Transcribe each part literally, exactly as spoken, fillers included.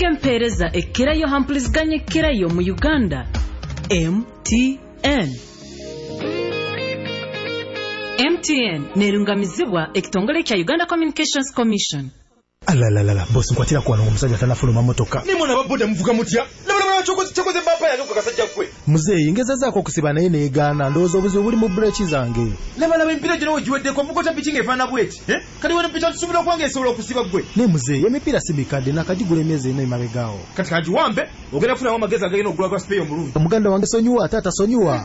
empereza ekirayo hampuliziganya ekirayo mu Uganda. M T N. M T N nerungamizibwa ekitongole kya Uganda Communications Commission. Alalalala boss nkwatira kwa n'omusajja tanafuluma motoka. Ni mwana baboda mvuga mutya? Nabana chokoze chokoze bapa yange kukasajja kwe. Muzeyi ngeza zako kusiba naye neegana ndozo obuzi buli mu brechi zange. Labala bempira gino ojiwedde ko mukota pitchinga efana bweti. Eh? Kali wona pitcha tusubira kwange esobola okusiba gwe. Ne muzeyi emipira sibikade nakajigula emyezi eno imabegawo. Kati kajiwambe ogenda kufuna amagezi agagenda okugula kwa spray omulungi. Omuganda wange sonyuwa tata sonyuwa.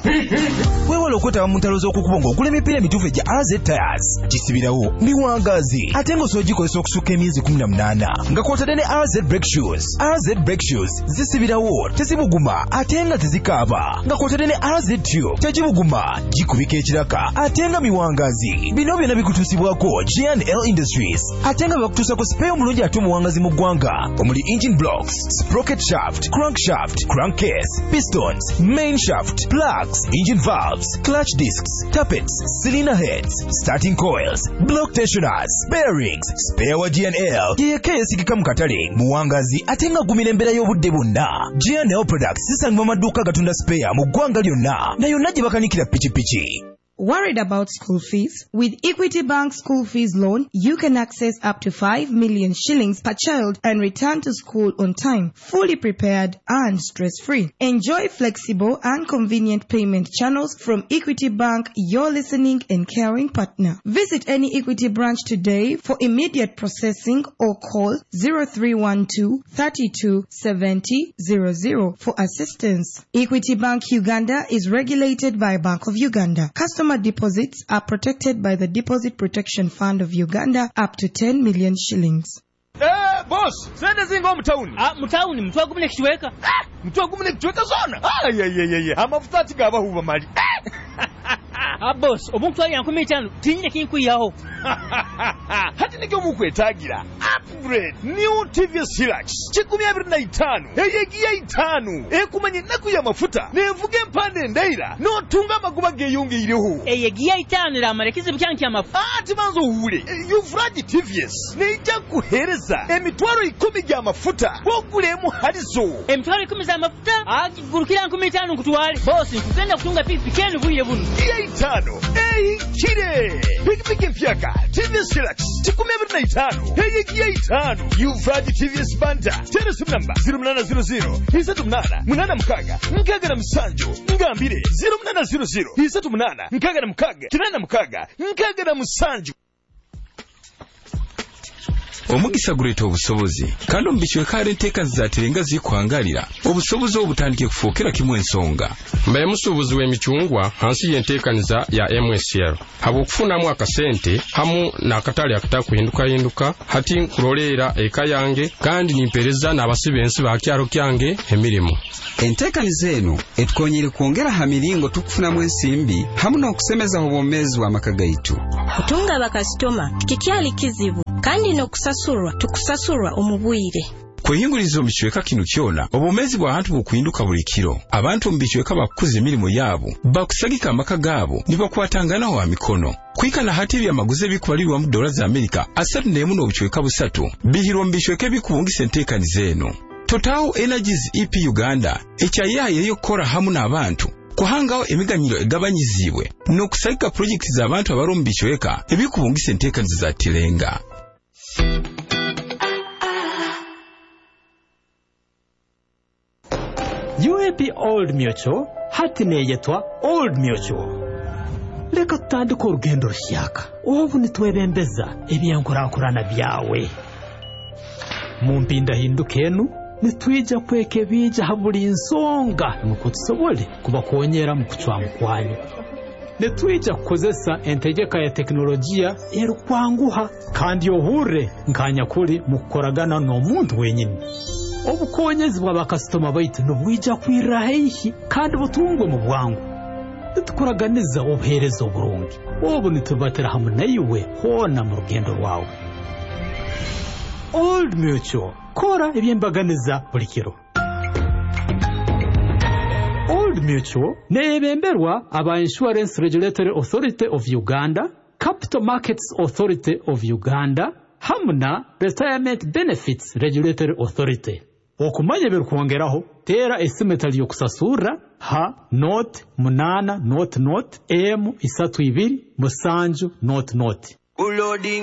Wewe okota mu ntalo z'okukubonga okula emipira mituufu gya R Z Tires. Kisibirawo biwangazi. Ate ng'osoogikozesa okusuka emyezi kumi na munaana nga kwotadde ne R Z Brake Shoes. R Z Brake Shoes zisibirawo tezibuguma ate nga tezikaaba nga kwotadde ne R Z Tube tegibuguma gikubika ekiraka ate nga miwangazi. Bino byonna bikutuusibwako G and L Industries ate nga bakutuusa ku spare omulungi ate omuwangazi mu ggwanga omuli engine blocks, sprocket shaft, crankshaft, crankcase, pistons, main shaft, plugs, engine valves, clutch discs, tappets, cylinder heads, starting coils, block tensioners, bearings, spare wa G and L yeka yesigika mu katale muwangazi ate nga gumira embeera y'obudde bwonna. G and L Products zisangibwa maduuka gatunda spare mu ggwanga lyonna na yonna gye bakanikira pikipiki. Worried about school fees? With Equity Bank School Fees Loan, you can access up to five million shillings per child and return to school on time, fully prepared and stress-free. Enjoy flexible and convenient payment channels from Equity Bank, your listening and caring partner. Visit any Equity branch today for immediate processing or call zero three one two, three two seven zero zero zero for assistance. Equity Bank Uganda is regulated by Bank of Uganda. Customer deposits are protected by the Deposit Protection Fund of Uganda up to ten million shillings. Eh, boss, sende zingo mtauni. Ah, mtauni, mtu agumune kichweka. Ah, mtu agumune kichweka zona. Ah, ye ye ye ye. Amafuta tigaba huba mali. Ah, boss, omuntu ali yankumi itano, tinyine kinkuyaho. Hati nige omukwetagira. Upgrade, new T V S Hilux. Chikumi abiri na itano. Eyegiya itano. Ekumanye naku ya mafuta. Nevuge mpande ndaira. No tunga maguba geyunge iliho. Eyegiya itano la marekizi byanki ya mafuta. Ah, timanzo ule. Yuvraji T V S. Neija kuhereza. Emitwaro ikumi gya mafuta. Bogulemu halizo. Emitwaro ikumi za mafuta? Ah, gurukira nkumi itano kutuwale. Boss, nkugenda kutunga pikipiki yenu buye bunu. Iya itano. Eyi kire. Pikipiki mpyaka. T V S Hilux. Chikumi abiri na itano. Eyegiya itano. Yuvraji T V S Banda. Telephone number zero nane zero zero. Isatu mnana. Mnana mkaga. Mkaga na msanjo. Ngambire. zero nane zero zero. Isatu mnana. Mkaga na mkaga. Kinana mkaga. Mkaga na msanjo. Omugisa guleeta obusobozi kandi omubikiwe kale enteeka zizaaterenga zikwangalira obusobozi obutandike kufuukira kimu ensonga. Mbaye musuubuzi w'emicungwa hansi y'enteekaniza ya M S L habw'okufunamu akasente hamu n'akatale akatakuhindukahinduka hati nkuloleera eka yange kandi nimpereza n'abasibe ensi bakyalo kyange emirimu. Enteekaniza eno etukonyere kwongera ha miringo tukufunamu ensimbi hamu n'okusemeza obwomeezi bw'amaka gaitu. Kutunga bakasitoma kikyali kizibu kandi n'okusasulwa tukusasulwa omubwire. Kweyinguliriza omukiweka kino kyona obwomeezi bw'abantu bw'okuyinduka buli kiro. Abantu mu bikiweka bakukuza emirimu yaabo bakusagika amaka gaabo ne bakwatanganawo wa mikono. Kwikana hati ebyamaguzi ebikubalirwa mu dola za Amerika asatu n'emu n'obukiweka busatu bihirwa mu bikiweka ebikubungisa enteekaniza eno. Total Energies E P Uganda ekyayaye ey'okukola hamu n'abantu kuhangawo emiganyiro egabanyizibwe n'okusagika projekiti z'abantu abali mu bikiweka ebikubungisa enteekaniza za Tirenga. U A P Old Mutual hati neyetwa Old Mutual. Leka tutandika orugendo rushyaka obu nitwebembeza ebyenkurankurana byawe mu mpinda hinduka enu nitwija kweke bija habuli nsonga nuko tusobole kubakonyera mu kucwamu kwanyu. Nitwija kukozesa entegeka ya teknolojia erukwanguha kandi yohure nkanya kuri mu kukoragana n'omuntu wenyine. Obukonyezi bw'abakasitoma baitu nubwija kwira heihi kandi butungwe mu bwangu. Nitukoraganiza obuherezo burungi obu nitubatera hamu naiwe hona mu rugendo rwawe. Old Mutual, kora ebyembaganiza buli kiro. Old Mutual neebemberwa aba Insurance Regulatory Authority of Uganda, Capital Markets Authority of Uganda, hamuna Retirement Benefits Regulatory Authority. okumanya birukwongeraho tera esimu etali yokusasura ha note munana note note m isatu ibiri musanju note note.